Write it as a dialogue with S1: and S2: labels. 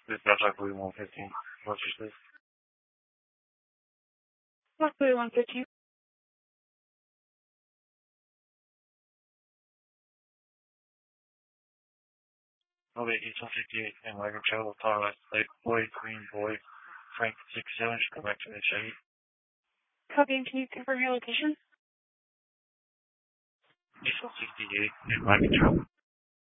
S1: This is Rockaway 115. What's your space?
S2: Rockaway 115.
S1: Okay, East 158 and Wagon Travel, Car West, Lake Boy, Queen Boy, Frank 67, should come back to the Chevy.
S2: Copy, and can you confirm your location?
S1: East 168 and Wagon Travel.